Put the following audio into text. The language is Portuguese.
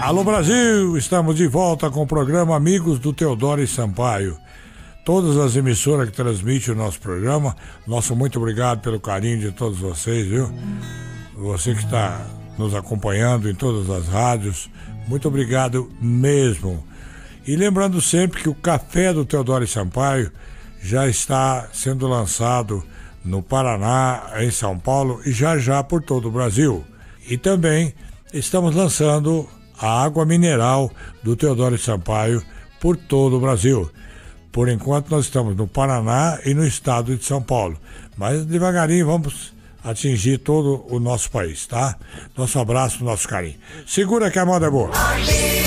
Alô Brasil, estamos de volta com o programa Amigos do Teodoro Sampaio. Todas as emissoras que transmitem o nosso programa, nosso muito obrigado pelo carinho de todos vocês, viu? Você que está nos acompanhando em todas as rádios, muito obrigado mesmo. E lembrando sempre que o Café do Teodoro Sampaio já está sendo lançado no Paraná, em São Paulo e já por todo o Brasil. E também estamos lançando a água mineral do Teodoro Sampaio por todo o Brasil. Por enquanto nós estamos no Paraná e no estado de São Paulo. Mas devagarinho vamos atingir todo o nosso país, tá? Nosso abraço, nosso carinho. Segura que a moda é boa.